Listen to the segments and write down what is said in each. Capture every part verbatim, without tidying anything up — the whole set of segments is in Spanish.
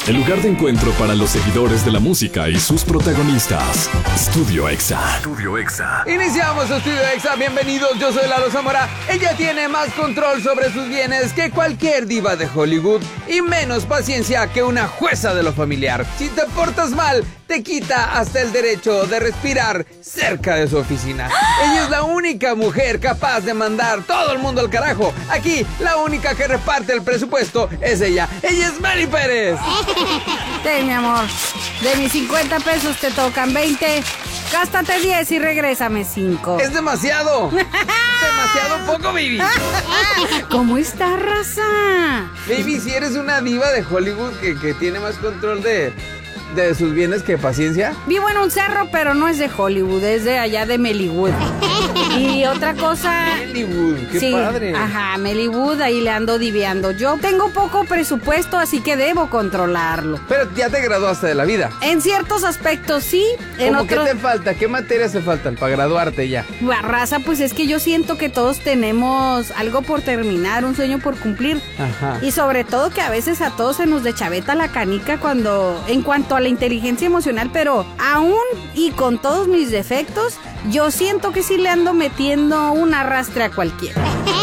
el lugar de encuentro para los seguidores de la música y sus protagonistas. Estudio Exa. Estudio Exa. Iniciamos Estudio Exa, bienvenidos, yo soy Lalo Zamora. Ella tiene más control sobre sus bienes que cualquier diva de Hollywood y menos paciencia que una jueza de lo familiar. Si te portas mal, te quita hasta el derecho de respirar cerca de su oficina. Ella es la única mujer capaz de mandar todo el mundo al carajo. Aquí, la única que reparte el presupuesto es ella. Ella es Mary Pérez. Ten, mi amor. De mis cincuenta pesos te tocan veinte. Gástate diez y regrésame cinco. Es demasiado. Demasiado poco, baby. ¿Cómo está, raza? Baby, si eres una diva de Hollywood que, que tiene más control de... de sus bienes que paciencia. Vivo en un cerro, pero no es de Hollywood, es de allá de Mellywood. Y otra cosa... Mellywood, qué sí, padre. Ajá, Mellywood, ahí le ando diviando. Yo tengo poco presupuesto, así que debo controlarlo. Pero ya te graduaste de la vida. En ciertos aspectos sí, en ¿Cómo otros... qué te falta? ¿Qué materias te faltan para graduarte ya? Raza, pues es que yo siento que todos tenemos algo por terminar, un sueño por cumplir. Ajá. Y sobre todo que a veces a todos se nos deschaveta la canica cuando... En cuanto a la inteligencia emocional, pero aún y con todos mis defectos, yo siento que sí le ando metiendo un arrastre a cualquiera.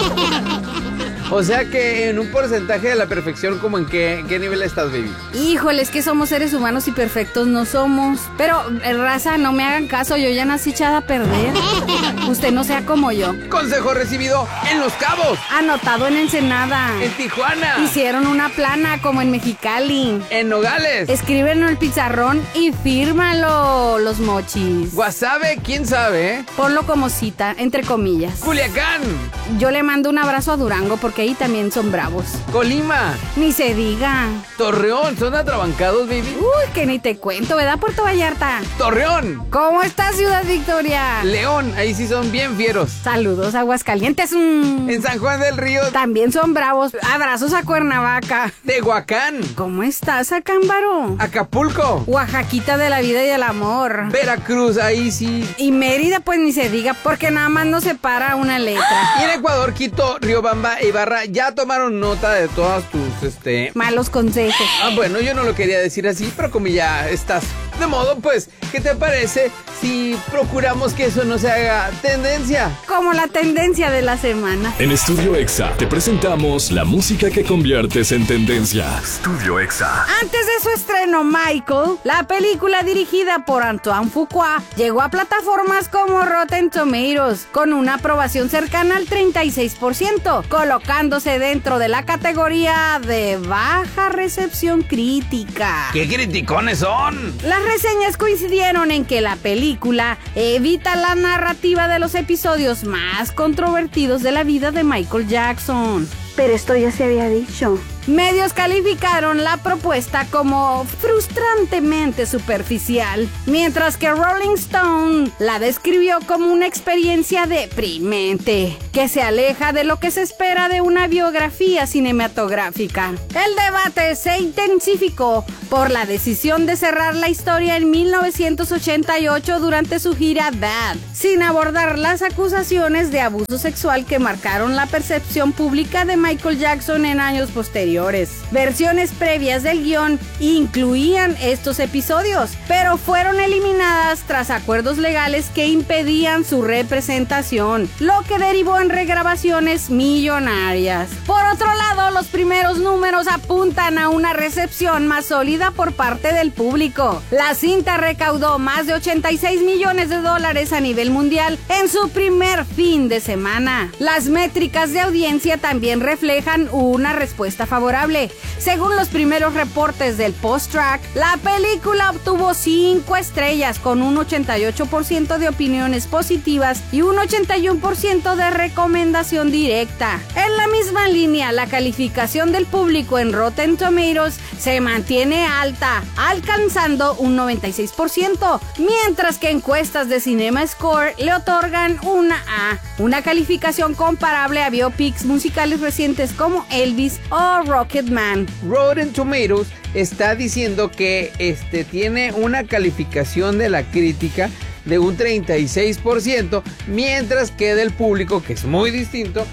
O sea que en un porcentaje de la perfección, ¿cómo en qué, qué nivel estás, baby? Híjole, es que somos seres humanos y perfectos no somos. Pero, eh, raza, no me hagan caso, yo ya nací echada a perder. Usted no sea como yo. Consejo recibido en Los Cabos. Anotado en Ensenada. En Tijuana. Hicieron una plana como en Mexicali. En Nogales. Escriben en el pizarrón y fírmalo, los mochis. Guasave, quién sabe, ¿eh? Ponlo como cita, entre comillas. Culiacán. Yo le mando un abrazo a Durango porque ahí también son bravos. Colima. Ni se diga. Torreón, ¿son atrabancados, baby? Uy, que ni te cuento, ¿verdad, Puerto Vallarta? Torreón. ¿Cómo está, Ciudad Victoria? León, ahí sí son bien fieros. Saludos, Aguascalientes. Mm. En San Juan del Río. También son bravos. Abrazos a Cuernavaca. Tehuacán. ¿Cómo estás, Acámbaro? Acapulco. Oaxaquita de la vida y el amor. Veracruz, ahí sí. Y Mérida, pues ni se diga, porque nada más nos separa una letra. Y en Ecuador, Quito, Riobamba e Ibarra ya tomaron nota de todas tus, este... malos consejos. Ah, bueno, yo no lo quería decir así, pero como ya estás de modo, pues, ¿qué te parece si procuramos que eso no se haga tendencia? Como la tendencia de la semana. En Estudio Exa te presentamos la música que conviertes en tendencia. Estudio Exa. Antes de su estreno, Michael, la película dirigida por Antoine Fuqua, llegó a plataformas como Rotten Tomatoes, con una aprobación cercana al treinta y seis por ciento, colocándose dentro de la categoría de baja recepción crítica. ¡Qué criticones son! Las reseñas coincidieron en que la película evita la narrativa de los episodios más controvertidos de la vida de Michael Jackson. Pero esto ya se había dicho. Medios calificaron la propuesta como frustrantemente superficial, mientras que Rolling Stone la describió como una experiencia deprimente, que se aleja de lo que se espera de una biografía cinematográfica. El debate se intensificó por la decisión de cerrar la historia en mil novecientos ochenta y ocho durante su gira Bad, sin abordar las acusaciones de abuso sexual que marcaron la percepción pública de Michael Jackson en años posteriores. Versiones previas del guión incluían estos episodios, pero fueron eliminadas tras acuerdos legales que impedían su representación, lo que derivó en regrabaciones millonarias. Por otro lado, los primeros números apuntan a una recepción más sólida por parte del público. La cinta recaudó más de ochenta y seis millones de dólares a nivel mundial en su primer fin de semana. Las métricas de audiencia también reflejan una respuesta favorable. Según los primeros reportes del Post-Track, la película obtuvo cinco estrellas con un ochenta y ocho por ciento de opiniones positivas y un ochenta y uno por ciento de recomendación directa. En la misma línea, la calificación del público en Rotten Tomatoes se mantiene alta, alcanzando un noventa y seis por ciento, mientras que encuestas de CinemaScore le otorgan una A, una calificación comparable a biopics musicales recientes como Elvis o Rocketman. Rotten Tomatoes está diciendo que este tiene una calificación de la crítica de un treinta y seis por ciento, mientras que del público, que es muy distinto,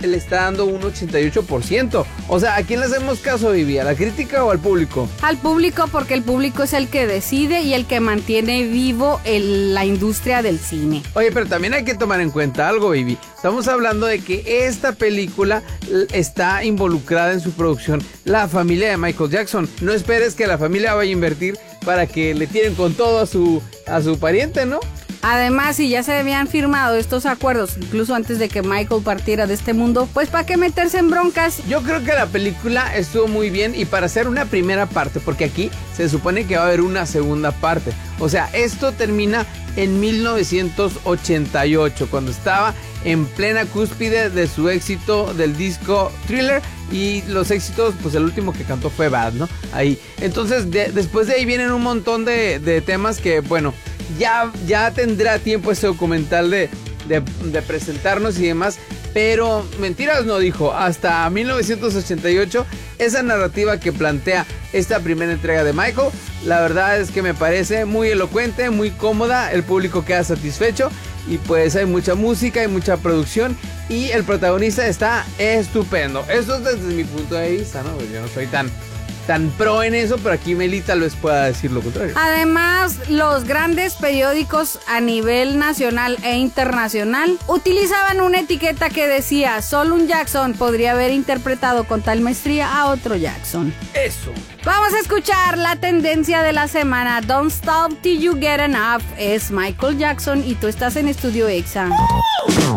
le está dando un ochenta y ocho por ciento. O sea, ¿a quién le hacemos caso, Vivi? ¿A la crítica o al público? Al público, porque el público es el que decide y el que mantiene vivo el, la industria del cine. Oye, pero también hay que tomar en cuenta algo, Vivi. Estamos hablando de que esta película está involucrada en su producción la familia de Michael Jackson. No esperes que la familia vaya a invertir para que le tiren con todo a su, a su pariente, ¿no? Además, si ya se habían firmado estos acuerdos, incluso antes de que Michael partiera de este mundo, pues ¿para qué meterse en broncas? Yo creo que la película estuvo muy bien y para hacer una primera parte, porque aquí se supone que va a haber una segunda parte. O sea, esto termina en mil novecientos ochenta y ocho, cuando estaba en plena cúspide de su éxito del disco Thriller, y los éxitos, pues el último que cantó fue Bad, ¿no? Ahí. Entonces, de, después de ahí vienen un montón de, de temas que, bueno, ya, ya tendrá tiempo ese documental de, de, de presentarnos y demás. Pero mentiras no dijo, hasta mil novecientos ochenta y ocho, esa narrativa que plantea esta primera entrega de Michael, la verdad es que me parece muy elocuente, muy cómoda, el público queda satisfecho y pues hay mucha música, hay mucha producción y el protagonista está estupendo. Eso es desde mi punto de vista, ¿no? Pues yo no soy tan... tan pro en eso, pero aquí Melita les pueda decir lo contrario. Además, los grandes periódicos a nivel nacional e internacional utilizaban una etiqueta que decía: solo un Jackson podría haber interpretado con tal maestría a otro Jackson. Eso. Vamos a escuchar la tendencia de la semana. Don't Stop Till You Get Enough es Michael Jackson y tú estás en Estudio Exa.